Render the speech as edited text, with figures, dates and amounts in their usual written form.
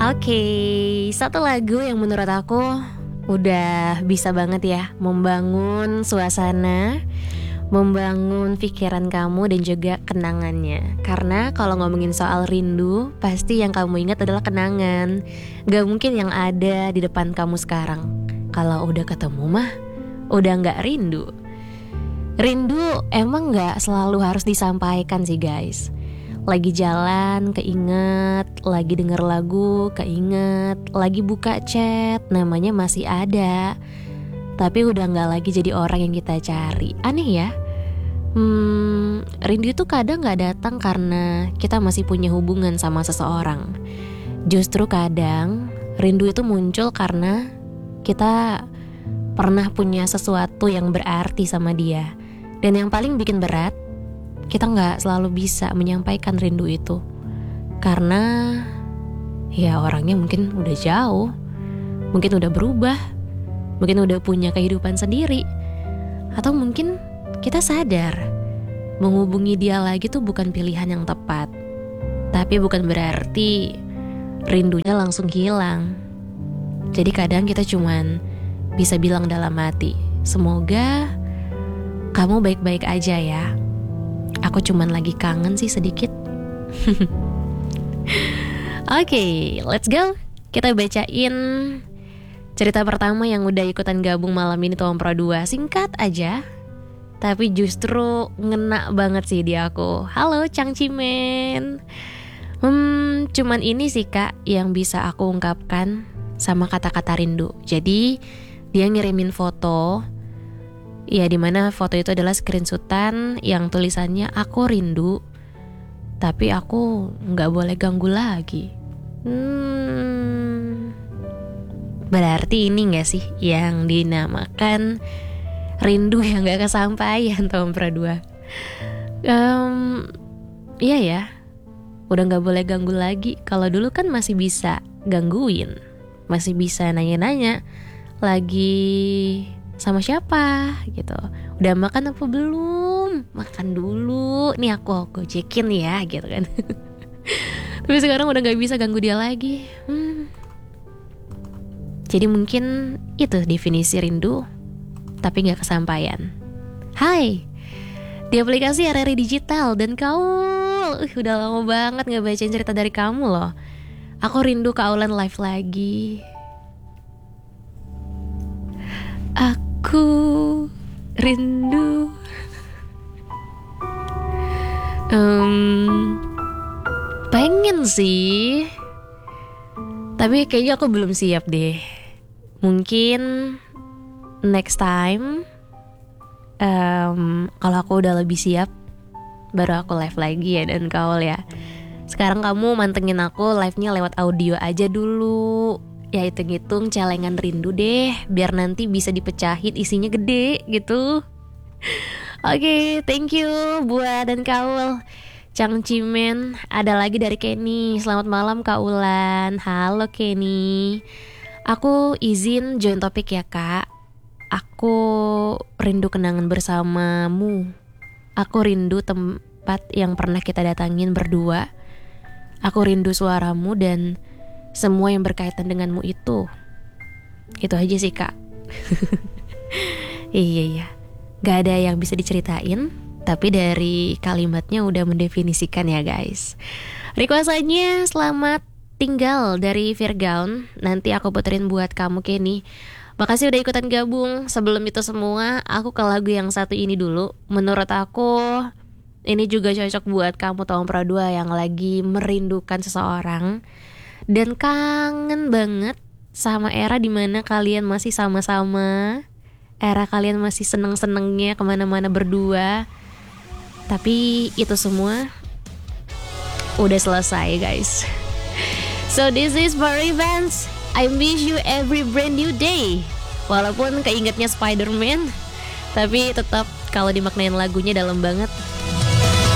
Oke, satu lagu yang menurut aku udah bisa banget ya membangun suasana, membangun pikiran kamu dan juga kenangannya. Karena kalau ngomongin soal rindu, pasti yang kamu ingat adalah kenangan. Gak mungkin yang ada di depan kamu sekarang. Kalau udah ketemu mah, udah gak rindu. Rindu emang gak selalu harus disampaikan sih guys. Lagi jalan keinget, lagi denger lagu keinget, lagi buka chat namanya masih ada, tapi udah gak lagi jadi orang yang kita cari. Aneh ya. Rindu itu kadang gak datang karena kita masih punya hubungan sama seseorang. Justru kadang rindu itu muncul karena kita pernah punya sesuatu yang berarti sama dia. Dan yang paling bikin berat, kita gak selalu bisa menyampaikan rindu itu karena ya orangnya mungkin udah jauh, mungkin udah berubah, mungkin udah punya kehidupan sendiri. Atau mungkin kita sadar menghubungi dia lagi tuh bukan pilihan yang tepat. Tapi bukan berarti rindunya langsung hilang. Jadi kadang kita cuman bisa bilang dalam hati, semoga kamu baik-baik aja ya. Aku cuman lagi kangen sih sedikit. Oke, let's go. Kita bacain cerita pertama yang udah ikutan gabung malam ini Tom Pro 2. Singkat aja, tapi justru ngena banget sih di aku. Halo Cang Cimen. Cuman ini sih kak yang bisa aku ungkapkan sama kata-kata rindu. Jadi dia ngirimin foto, ya dimana foto itu adalah screenshotan yang tulisannya aku rindu, tapi aku gak boleh ganggu lagi. Berarti ini gak sih yang dinamakan rindu yang gak kesampaian Tom Pro 2? Iya ya, udah gak boleh ganggu lagi. Kalau dulu kan masih bisa gangguin, masih bisa nanya-nanya lagi sama siapa gitu, udah makan apa belum, makan dulu nih aku gojekin ya gitu kan. Tapi sekarang udah gak bisa ganggu dia lagi. Jadi mungkin itu definisi rindu tapi gak kesampaian. Hai, di aplikasi RRI Digital dan Kaul, udah lama banget gak bacain cerita dari kamu loh. Aku rindu Kaulan live lagi. Aku rindu. Pengen sih, tapi kayaknya aku belum siap deh. Mungkin next time, kalau aku udah lebih siap, baru aku live lagi ya dan Kaul ya. Sekarang kamu mantengin aku live-nya lewat audio aja dulu. Ya hitung-hitung celengan rindu deh, biar nanti bisa dipecahin isinya gede gitu. Oke, thank you buat dan Kaul. Cang Cimen, ada lagi dari Kenny. Selamat malam Kaulan. Halo Kenny. Aku izin join topik ya kak. Aku rindu kenangan bersamamu. Aku rindu tempat yang pernah kita datangin berdua. Aku rindu suaramu dan semua yang berkaitan denganmu itu. Itu aja sih kak. Iya. Gak ada yang bisa diceritain, tapi dari kalimatnya udah mendefinisikan ya guys. Requestannya selamat tinggal dari Virgaun. Nanti aku puterin buat kamu Kenny. Makasih udah ikutan gabung. Sebelum itu semua, aku ke lagu yang satu ini dulu. Menurut aku ini juga cocok buat kamu Tom Pro 2 yang lagi merindukan seseorang dan kangen banget sama era dimana kalian masih sama-sama, era kalian masih seneng-senengnya kemana-mana berdua. Tapi itu semua udah selesai guys. So this is for events. I wish you every brand new day. Walaupun keingetnya Spider-Man, tapi tetap kalau dimaknain lagunya dalam banget.